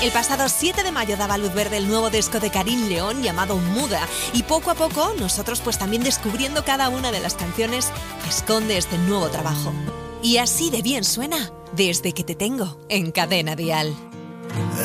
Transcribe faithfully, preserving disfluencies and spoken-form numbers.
El pasado siete de mayo daba luz verde el nuevo disco de Karim León llamado Muda, y poco a poco nosotros pues también descubriendo cada una de las canciones que esconde este nuevo trabajo. Y así de bien suena Desde que te tengo en Cadena Dial.